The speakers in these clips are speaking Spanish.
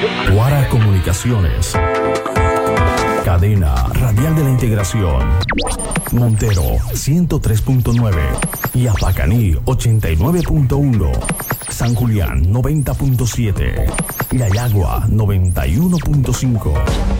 Guara Comunicaciones. Cadena Radial de la Integración. Montero 103.9. Yapacaní 89.1. San Julián 90.7. Yayagua 91.5.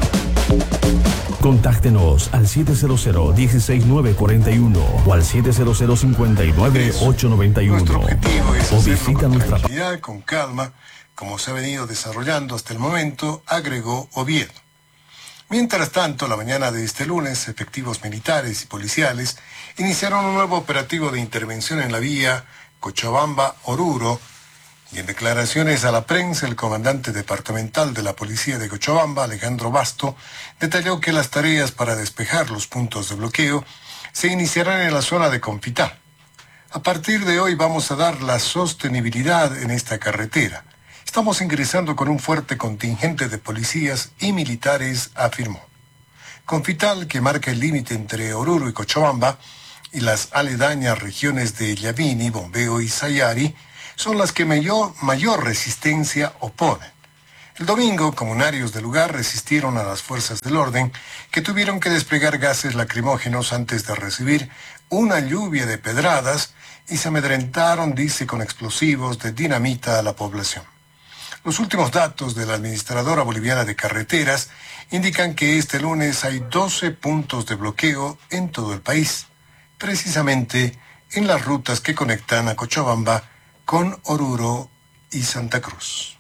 Contáctenos al 700-16941 o al 700-59-891. Nuestro objetivo es o hacerlo visita con nuestra tranquilidad, con calma, como se ha venido desarrollando hasta el momento, agregó Oviedo. Mientras tanto, la mañana de este lunes, efectivos militares y policiales iniciaron un nuevo operativo de intervención en la vía Cochabamba-Oruro, y en declaraciones a la prensa, el comandante departamental de la policía de Cochabamba, Alejandro Basto, detalló que las tareas para despejar los puntos de bloqueo se iniciarán en la zona de Confital. A partir de hoy vamos a dar la sostenibilidad en esta carretera. Estamos ingresando con un fuerte contingente de policías y militares, afirmó. Confital, que marca el límite entre Oruro y Cochabamba, y las aledañas regiones de Llavini, Bombeo y Sayari, son las que mayor resistencia oponen. El domingo, comunarios del lugar resistieron a las fuerzas del orden, que tuvieron que desplegar gases lacrimógenos antes de recibir una lluvia de pedradas y se amedrentaron, dice, con explosivos de dinamita a la población. Los últimos datos de la Administradora Boliviana de Carreteras indican que este lunes hay 12 puntos de bloqueo en todo el país, precisamente en las rutas que conectan a Cochabamba con Oruro y Santa Cruz.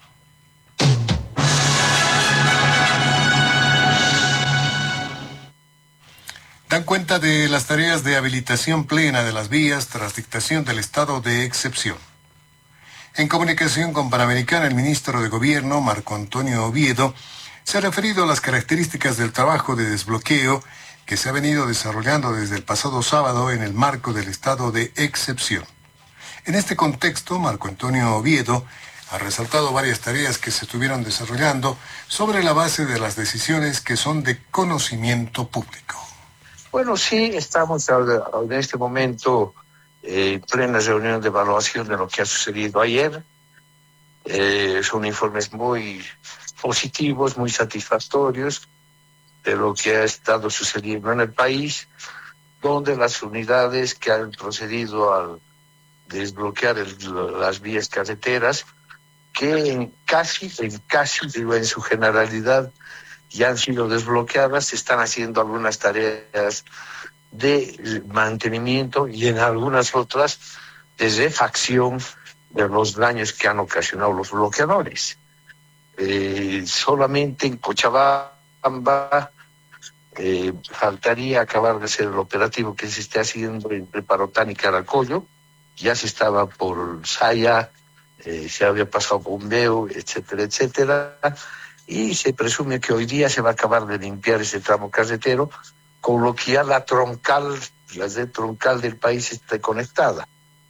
Dan cuenta de las tareas de habilitación plena de las vías tras dictación del estado de excepción. En comunicación con Panamericana, el ministro de Gobierno, Marco Antonio Oviedo, se ha referido a las características del trabajo de desbloqueo que se ha venido desarrollando desde el pasado sábado en el marco del estado de excepción. En este contexto, Marco Antonio Oviedo ha resaltado varias tareas que se estuvieron desarrollando sobre la base de las decisiones que son de conocimiento público. Bueno, sí, estamos en este momento en plena reunión de evaluación de lo que ha sucedido ayer. Son informes muy positivos, muy satisfactorios de lo que ha estado sucediendo en el país, donde las unidades que han procedido al desbloquear las vías carreteras, que en su generalidad ya han sido desbloqueadas, se están haciendo algunas tareas de mantenimiento y en algunas otras de refacción de los daños que han ocasionado los bloqueadores. Solamente en Cochabamba faltaría acabar de hacer el operativo que se está haciendo entre Parotán y Caracollo. Ya se estaba por Saya, se había pasado Bombeo, etcétera, etcétera, y se presume que hoy día se va a acabar de limpiar ese tramo carretero, con lo que ya la red troncal del país está conectada.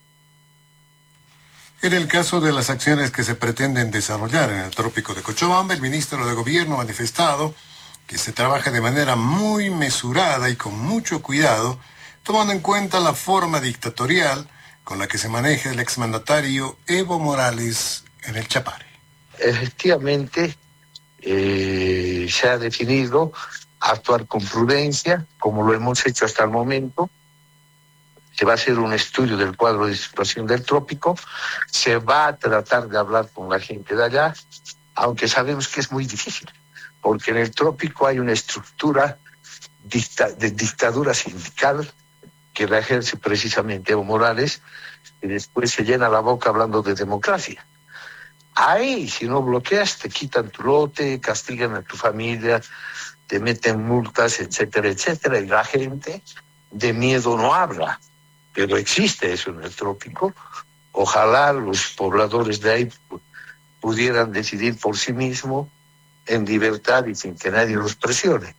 En el caso de las acciones que se pretenden desarrollar en el trópico de Cochabamba, el ministro de Gobierno ha manifestado que se trabaja de manera muy mesurada y con mucho cuidado, tomando en cuenta la forma dictatorial con la que se maneja el exmandatario Evo Morales en el Chapare. Efectivamente, se ha definido actuar con prudencia, como lo hemos hecho hasta el momento. Se va a hacer un estudio del cuadro de situación del trópico, se va a tratar de hablar con la gente de allá, aunque sabemos que es muy difícil, porque en el trópico hay una estructura de dictadura sindical que la ejerce precisamente Evo Morales, y después se llena la boca hablando de democracia. Ahí, si no bloqueas, te quitan tu lote, castigan a tu familia, te meten multas, etcétera, etcétera, y la gente de miedo no habla. Pero existe eso en el trópico. Ojalá los pobladores de ahí pudieran decidir por sí mismos en libertad y sin que nadie los presione.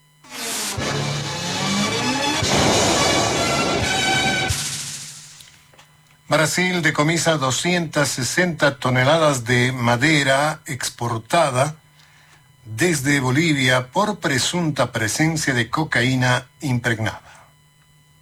Brasil decomisa 260 toneladas de madera exportada desde Bolivia por presunta presencia de cocaína impregnada.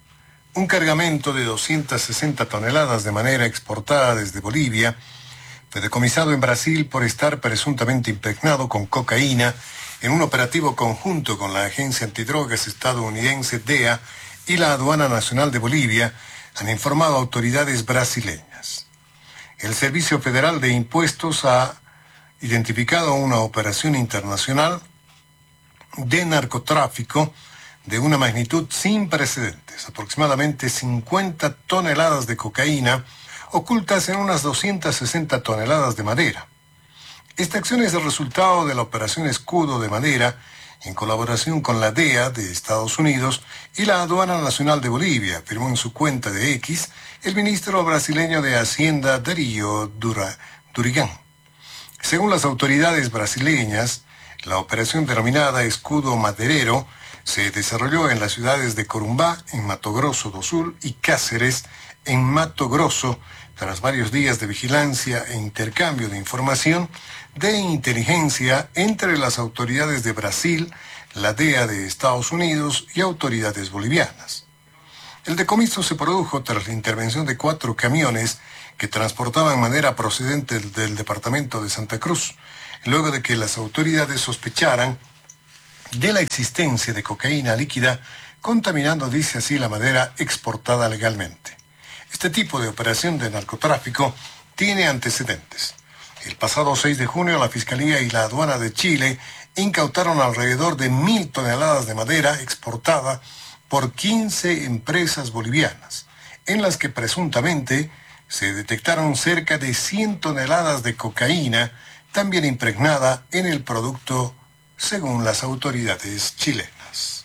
Un cargamento de 260 toneladas de madera exportada desde Bolivia fue decomisado en Brasil por estar presuntamente impregnado con cocaína en un operativo conjunto con la Agencia Antidrogas estadounidense DEA y la Aduana Nacional de Bolivia, han informado autoridades brasileñas. El Servicio Federal de Impuestos ha identificado una operación internacional de narcotráfico de una magnitud sin precedentes, aproximadamente 50 toneladas de cocaína ocultas en unas 260 toneladas de madera. Esta acción es el resultado de la Operación Escudo de Madera, en colaboración con la DEA de Estados Unidos y la Aduana Nacional de Bolivia, afirmó en su cuenta de X el ministro brasileño de Hacienda, Darío Durigán. Según las autoridades brasileñas, la operación denominada Escudo Maderero se desarrolló en las ciudades de Corumbá, en Mato Grosso do Sul, y Cáceres, en Mato Grosso, tras varios días de vigilancia e intercambio de información de inteligencia entre las autoridades de Brasil, la DEA de Estados Unidos y autoridades bolivianas. El decomiso se produjo tras la intervención de 4 camiones que transportaban madera procedente del departamento de Santa Cruz, luego de que las autoridades sospecharan de la existencia de cocaína líquida, contaminando, dice así, la madera exportada legalmente. Este tipo de operación de narcotráfico tiene antecedentes. El pasado 6 de junio, la Fiscalía y la Aduana de Chile incautaron alrededor de 1.000 toneladas de madera exportada por 15 empresas bolivianas, en las que presuntamente se detectaron cerca de 100 toneladas de cocaína, también impregnada en el producto, según las autoridades chilenas.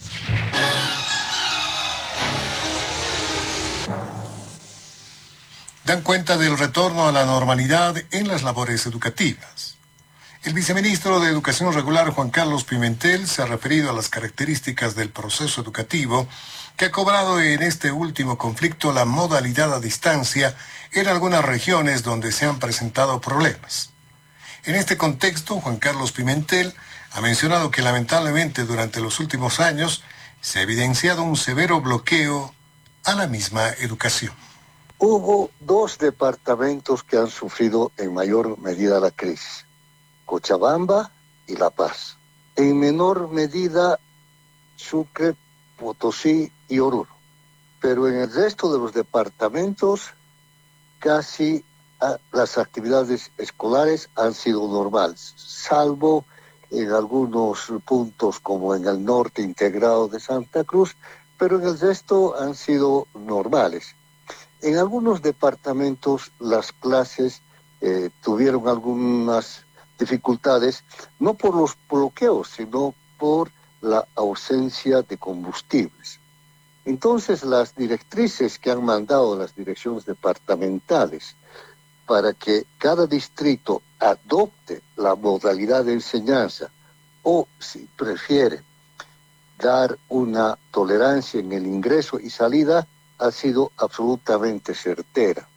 Dan cuenta del retorno a la normalidad en las labores educativas. El viceministro de Educación Regular, Juan Carlos Pimentel, se ha referido a las características del proceso educativo que ha cobrado en este último conflicto la modalidad a distancia en algunas regiones donde se han presentado problemas. En este contexto, Juan Carlos Pimentel ha mencionado que lamentablemente durante los últimos años se ha evidenciado un severo bloqueo a la misma educación. Hubo 2 departamentos que han sufrido en mayor medida la crisis: Cochabamba y La Paz. En menor medida, Sucre, Potosí y Oruro. Pero en el resto de los departamentos, casi las actividades escolares han sido normales, salvo en algunos puntos como en el norte integrado de Santa Cruz, pero en el resto han sido normales. En algunos departamentos las clases tuvieron algunas dificultades, no por los bloqueos, sino por la ausencia de combustibles. Entonces, las directrices que han mandado las direcciones departamentales para que cada distrito adopte la modalidad de enseñanza o, si prefiere, dar una tolerancia en el ingreso y salida, ha sido absolutamente certera.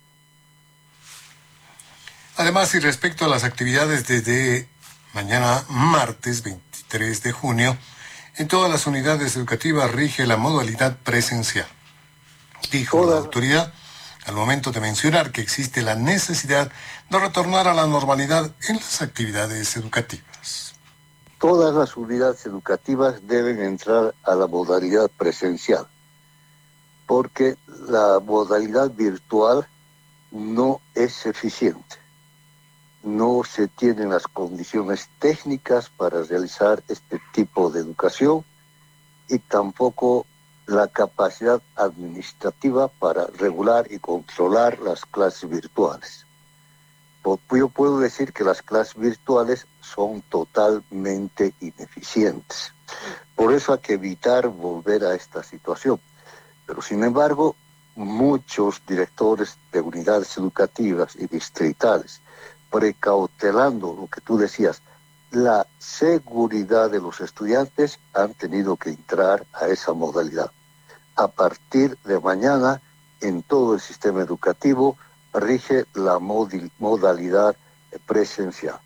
Además, y respecto a las actividades desde mañana martes 23 de junio, en todas las unidades educativas rige la modalidad presencial. Dijo la autoridad al momento de mencionar que existe la necesidad de retornar a la normalidad en las actividades educativas. Todas las unidades educativas deben entrar a la modalidad presencial, porque la modalidad virtual no es eficiente. No se tienen las condiciones técnicas para realizar este tipo de educación y tampoco la capacidad administrativa para regular y controlar las clases virtuales. Yo puedo decir que las clases virtuales son totalmente ineficientes. Por eso hay que evitar volver a esta situación. Pero sin embargo, muchos directores de unidades educativas y distritales, precautelando lo que tú decías, la seguridad de los estudiantes, han tenido que entrar a esa modalidad. A partir de mañana, en todo el sistema educativo, rige la modalidad presencial.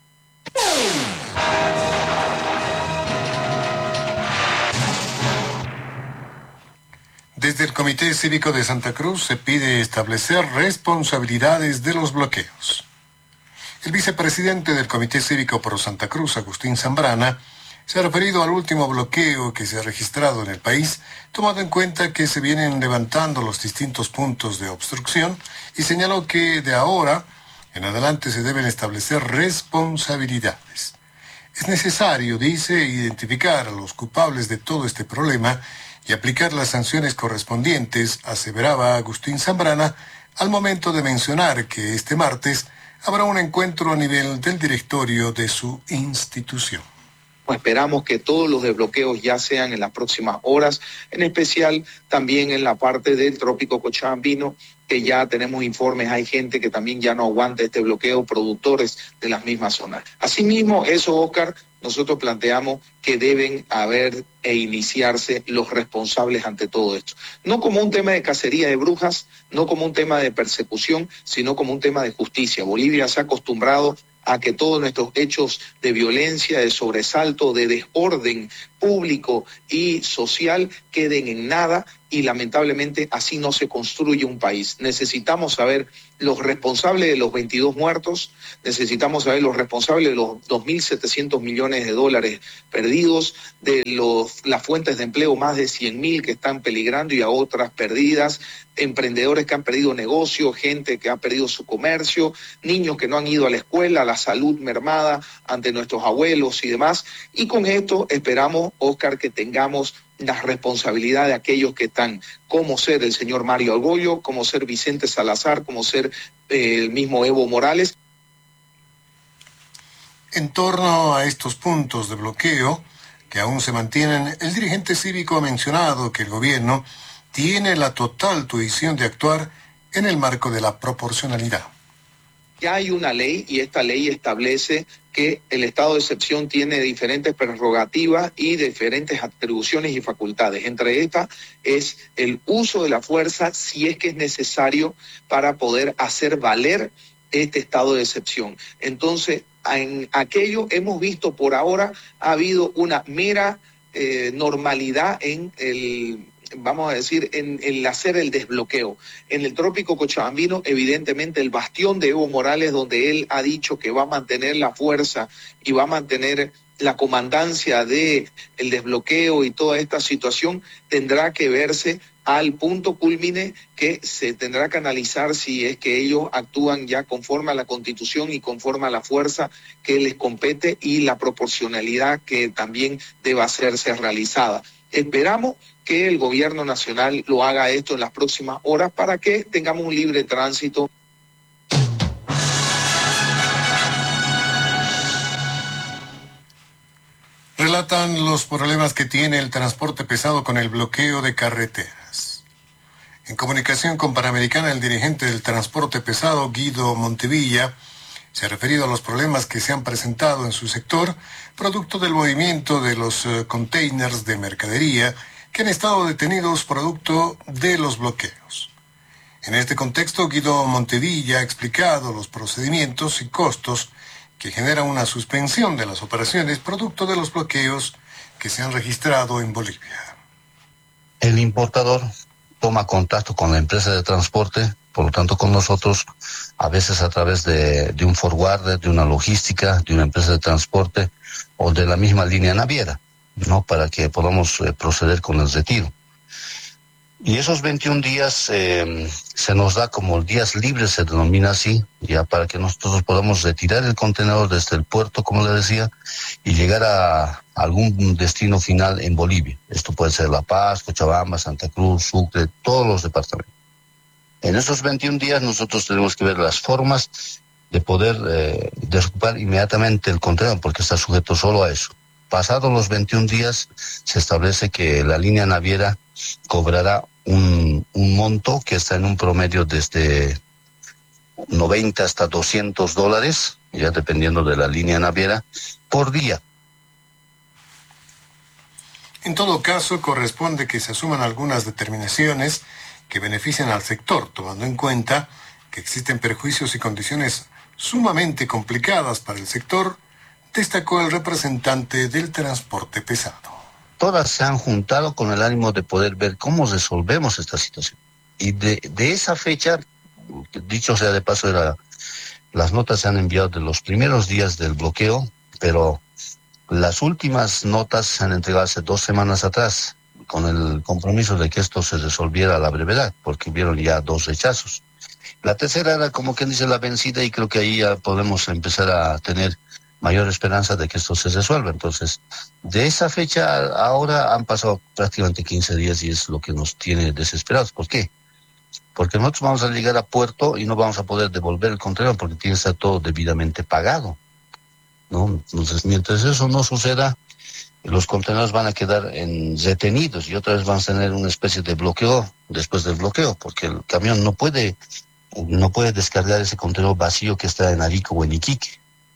Desde el Comité Cívico de Santa Cruz se pide establecer responsabilidades de los bloqueos. El vicepresidente del Comité Cívico Pro Santa Cruz, Agustín Zambrana, se ha referido al último bloqueo que se ha registrado en el país, tomando en cuenta que se vienen levantando los distintos puntos de obstrucción, y señaló que de ahora en adelante se deben establecer responsabilidades. Es necesario, dice, identificar a los culpables de todo este problema y aplicar las sanciones correspondientes, aseveraba Agustín Zambrana, al momento de mencionar que este martes habrá un encuentro a nivel del directorio de su institución. Esperamos que todos los desbloqueos ya sean en las próximas horas, en especial también en la parte del trópico cochabambino, que ya tenemos informes, hay gente que también ya no aguanta este bloqueo, productores de las mismas zonas. Asimismo, eso, Oscar, nosotros planteamos que deben haber e iniciarse los responsables ante todo esto. No como un tema de cacería de brujas, no como un tema de persecución, sino como un tema de justicia. Bolivia se ha acostumbrado a que todos nuestros hechos de violencia, de sobresalto, de desorden público y social queden en nada, y lamentablemente así no se construye un país. Necesitamos saber los responsables de los 22 muertos, necesitamos saber los responsables de los 2.700 millones de dólares perdidos, de las fuentes de empleo, más de 100.000 que están peligrando y a otras perdidas, emprendedores que han perdido negocio, gente que ha perdido su comercio, niños que no han ido a la escuela, la salud mermada ante nuestros abuelos y demás. Y con esto esperamos, Oscar, que tengamos la responsabilidad de aquellos que están, como ser el señor Mario Argollo, como ser Vicente Salazar, como ser el mismo Evo Morales. En torno a estos puntos de bloqueo que aún se mantienen, el dirigente cívico ha mencionado que el gobierno tiene la total tuición de actuar en el marco de la proporcionalidad. Ya hay una ley y esta ley establece que el estado de excepción tiene diferentes prerrogativas y diferentes atribuciones y facultades. Entre estas es el uso de la fuerza si es que es necesario para poder hacer valer este estado de excepción. Entonces, en aquello hemos visto por ahora, ha habido una mera normalidad en el... vamos a decir, en el hacer el desbloqueo. En el trópico cochabambino, evidentemente, el bastión de Evo Morales, donde él ha dicho que va a mantener la fuerza y va a mantener la comandancia de el desbloqueo y toda esta situación, tendrá que verse al punto culmine que se tendrá que analizar si es que ellos actúan ya conforme a la Constitución y conforme a la fuerza que les compete y la proporcionalidad que también deba hacerse realizada. Esperamos que el gobierno nacional lo haga esto en las próximas horas para que tengamos un libre tránsito. Relatan los problemas que tiene el transporte pesado con el bloqueo de carreteras. En comunicación con Panamericana, el dirigente del transporte pesado, Guido Montevilla, se ha referido a los problemas que se han presentado en su sector, producto del movimiento de los containers de mercadería que han estado detenidos producto de los bloqueos. En este contexto, Guido Montevilla ha explicado los procedimientos y costos que generan una suspensión de las operaciones producto de los bloqueos que se han registrado en Bolivia. El importador toma contacto con la empresa de transporte, por lo tanto con nosotros, a veces a través de un forwarder, de una logística, de una empresa de transporte o de la misma línea naviera, ¿no? Para que podamos proceder con el retiro. Y esos 21 días se nos da como días libres, se denomina así, ya para que nosotros podamos retirar el contenedor desde el puerto, como le decía, y llegar a algún destino final en Bolivia. Esto puede ser La Paz, Cochabamba, Santa Cruz, Sucre, todos los departamentos. En esos 21 días nosotros tenemos que ver las formas de poder desocupar inmediatamente el contenedor, porque está sujeto solo a eso. Pasados los 21 días, se establece que la línea naviera cobrará un monto que está en un promedio desde 90 hasta $200, ya dependiendo de la línea naviera, por día. En todo caso, corresponde que se asuman algunas determinaciones que benefician al sector, tomando en cuenta que existen perjuicios y condiciones sumamente complicadas para el sector, destacó el representante del transporte pesado. Todas se han juntado con el ánimo de poder ver cómo resolvemos esta situación. Y de esa fecha, dicho sea de paso, era Las notas se han enviado de los primeros días del bloqueo, pero las últimas notas se han entregado hace 2 semanas atrás, con el compromiso de que esto se resolviera a la brevedad, porque hubieron ya 2 rechazos. La tercera era como quien dice la vencida, y creo que ahí ya podemos empezar a tener mayor esperanza de que esto se resuelva. Entonces, de esa fecha ahora han pasado prácticamente 15 días y es lo que nos tiene desesperados. ¿Por qué? Porque nosotros vamos a llegar a puerto y no vamos a poder devolver el contenedor porque tiene que estar todo debidamente pagado, ¿no? Entonces, mientras eso no suceda, los contenedores van a quedar retenidos y otra vez vamos a tener una especie de bloqueo después del bloqueo, porque el camión no puede descargar ese contenedor vacío que está en Arico o en Iquique.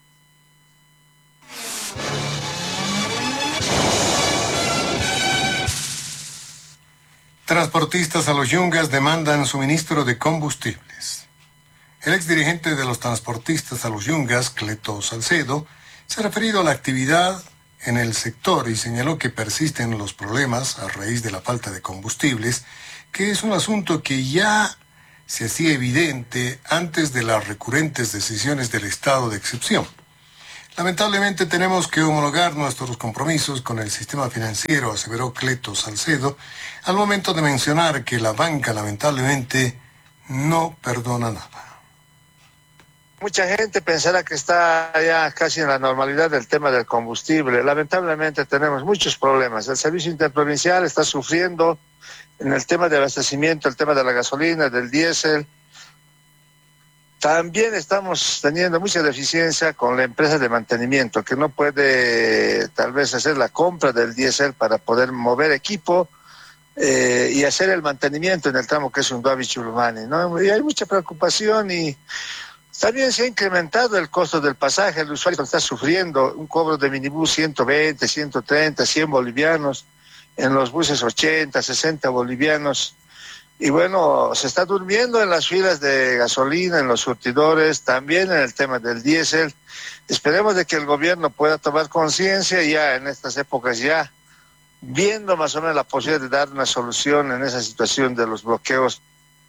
Transportistas a los Yungas demandan suministro de combustibles. El exdirigente de los transportistas a los Yungas, Cleto Salcedo, se ha referido a la actividad en el sector y señaló que persisten los problemas a raíz de la falta de combustibles, que es un asunto que ya se hacía evidente antes de las recurrentes decisiones del estado de excepción. Lamentablemente tenemos que homologar nuestros compromisos con el sistema financiero, aseveró Cleto Salcedo, al momento de mencionar que la banca lamentablemente no perdona nada. Mucha gente pensará que está ya casi en la normalidad del tema del combustible. Lamentablemente tenemos muchos problemas. El servicio interprovincial está sufriendo en el tema de abastecimiento, el tema de la gasolina, del diésel. También estamos teniendo mucha deficiencia con la empresa de mantenimiento, que no puede tal vez hacer la compra del diésel para poder mover equipo y hacer el mantenimiento en el tramo que es Unduabi-Churumani, ¿no? Y hay mucha preocupación y también se ha incrementado el costo del pasaje. El usuario está sufriendo un cobro de minibús 120, 130, 100 bolivianos, en los buses 80, 60 bolivianos. Y bueno, se está durmiendo en las filas de gasolina, en los surtidores, también en el tema del diésel. Esperemos de que el gobierno pueda tomar conciencia ya en estas épocas, ya viendo más o menos la posibilidad de dar una solución en esa situación de los bloqueos.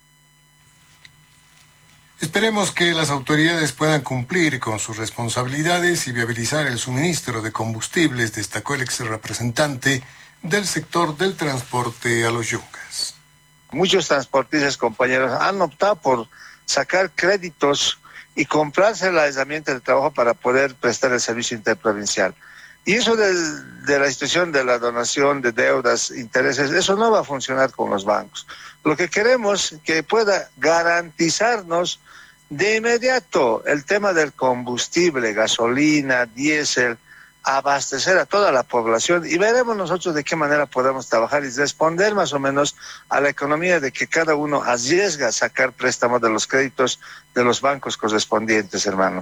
Esperemos que las autoridades puedan cumplir con sus responsabilidades y viabilizar el suministro de combustibles, destacó el ex representante del sector del transporte a los Yungas. Muchos transportistas, compañeros, han optado por sacar créditos y comprarse las herramientas de trabajo para poder prestar el servicio interprovincial. Y eso de la situación de la donación de deudas, intereses, eso no va a funcionar con los bancos. Lo que queremos es que pueda garantizarnos de inmediato el tema del combustible, gasolina, diésel, abastecer a toda la población y veremos nosotros de qué manera podemos trabajar y responder más o menos a la economía de que cada uno arriesga a sacar préstamos de los créditos de los bancos correspondientes, hermano.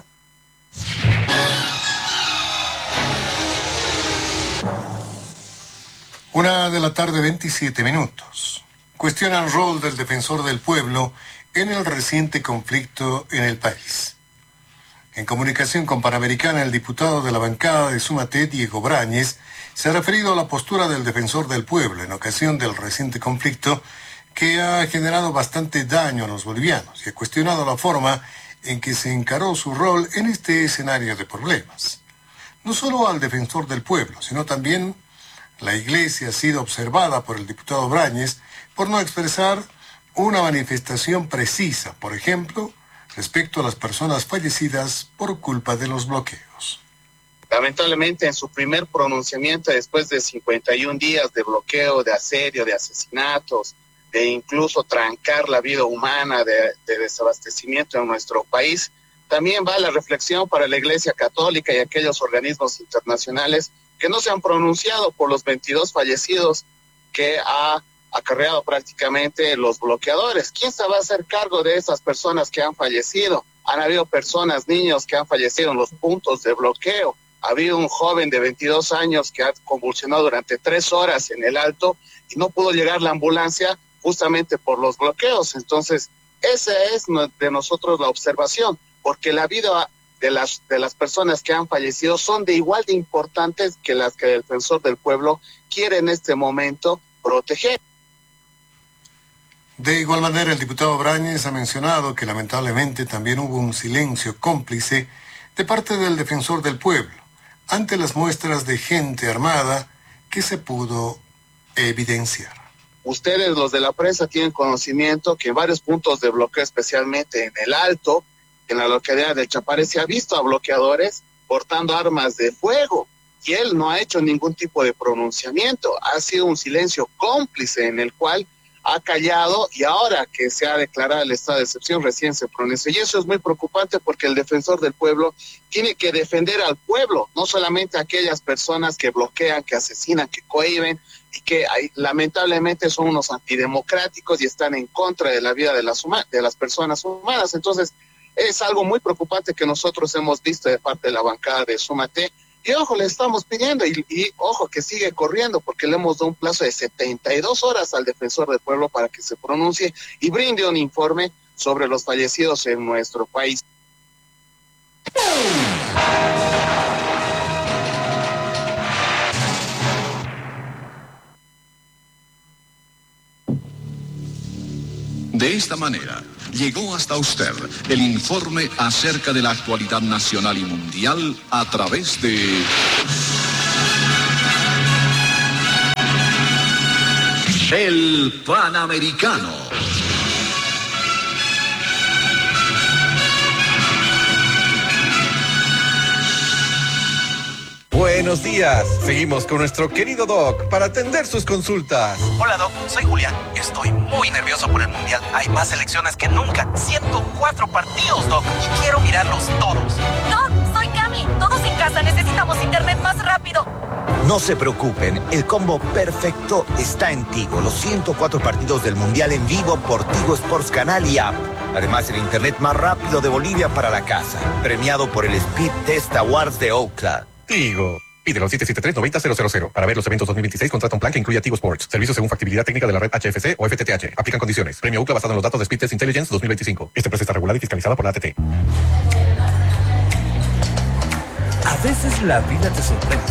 1:27 p.m. Cuestionan rol del defensor del pueblo en el reciente conflicto en el país. En comunicación con Panamericana, el diputado de la bancada de Sumate, Diego Brañez, se ha referido a la postura del defensor del pueblo en ocasión del reciente conflicto que ha generado bastante daño a los bolivianos y ha cuestionado la forma en que se encaró su rol en este escenario de problemas. No solo al defensor del pueblo, sino también la Iglesia ha sido observada por el diputado Brañez por no expresar una manifestación precisa, por ejemplo, respecto a las personas fallecidas por culpa de los bloqueos. Lamentablemente, en su primer pronunciamiento, después de 51 días de bloqueo, de asedio, de asesinatos, de incluso trancar la vida humana, de desabastecimiento en nuestro país, también va la reflexión para la Iglesia Católica y aquellos organismos internacionales que no se han pronunciado por los 22 fallecidos que ha acarreado prácticamente los bloqueadores. ¿Quién se va a hacer cargo de esas personas que han fallecido? Han habido personas, niños que han fallecido en los puntos de bloqueo. Ha habido un joven de 22 años que ha convulsionado durante 3 horas en el Alto y no pudo llegar la ambulancia justamente por los bloqueos. Entonces, esa es de nosotros la observación, porque la vida de las personas que han fallecido son de igual de importantes que las que el defensor del pueblo quiere en este momento proteger. De igual manera, el diputado Brañez ha mencionado que lamentablemente también hubo un silencio cómplice de parte del defensor del pueblo ante las muestras de gente armada que se pudo evidenciar. Ustedes, los de la prensa, tienen conocimiento que en varios puntos de bloqueo, especialmente en el Alto, en la localidad de Chapare, se ha visto a bloqueadores portando armas de fuego y él no ha hecho ningún tipo de pronunciamiento. Ha sido un silencio cómplice en el cual ha callado y ahora que se ha declarado el estado de excepción recién se pronunció. Y eso es muy preocupante porque el defensor del pueblo tiene que defender al pueblo, no solamente a aquellas personas que bloquean, que asesinan, que cohíben y que lamentablemente son unos antidemocráticos y están en contra de la vida de las personas humanas. Entonces es algo muy preocupante que nosotros hemos visto de parte de la bancada de Súmate. Y ojo, le estamos pidiendo, y ojo que sigue corriendo, porque le hemos dado un plazo de 72 horas al defensor del pueblo para que se pronuncie y brinde un informe sobre los fallecidos en nuestro país. De esta manera, llegó hasta usted el informe acerca de la actualidad nacional y mundial a través de El Panamericano. Buenos días. Seguimos con nuestro querido Doc para atender sus consultas. Hola, Doc. Soy Julián. Estoy muy nervioso por el Mundial. Hay más selecciones que nunca. 104 partidos, Doc. Y quiero mirarlos todos. Doc, soy Cami. Todos en casa necesitamos internet más rápido. No se preocupen. El combo perfecto está en Tigo. Los 104 partidos del Mundial en vivo por Tigo Sports Canal y App. Además, el internet más rápido de Bolivia para la casa. Premiado por el Speed Test Awards de Ookla. Tigo. Pídelo 773-90-000. Para ver los eventos 2026, contrata un plan que incluya Tigo Sports. Servicios según factibilidad técnica de la red HFC o FTTH. Aplican condiciones. Premio UCLA basado en los datos de Speed Test Intelligence 2025. Esta empresa está regulada y fiscalizada por la ATT. A veces la vida te sorprende.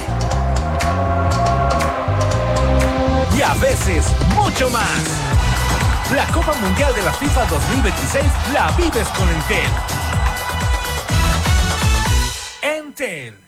Y a veces mucho más. La Copa Mundial de la FIFA 2026 la vives con Entel. Entel.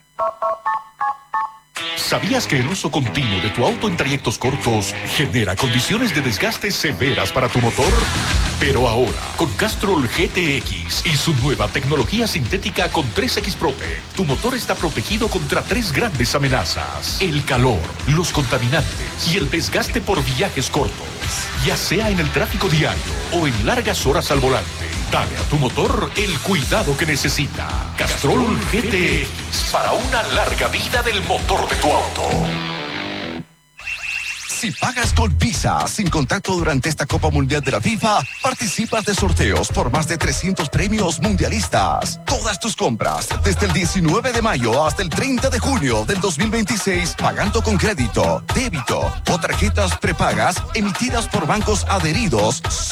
¿Sabías que el uso continuo de tu auto en trayectos cortos genera condiciones de desgaste severas para tu motor? Pero ahora, con Castrol GTX y su nueva tecnología sintética con 3X Prote, tu motor está protegido contra 3 grandes amenazas: el calor, los contaminantes y el desgaste por viajes cortos. Ya sea en el tráfico diario o en largas horas al volante, dale a tu motor el cuidado que necesita. Castrol GTX, para una larga vida del motor de tu auto. Si pagas con Visa sin contacto durante esta Copa Mundial de la FIFA, participas de sorteos por más de 300 premios mundialistas. Todas tus compras desde el 19 de mayo hasta el 30 de junio del 2026, pagando con crédito, débito o tarjetas prepagas emitidas por bancos adheridos,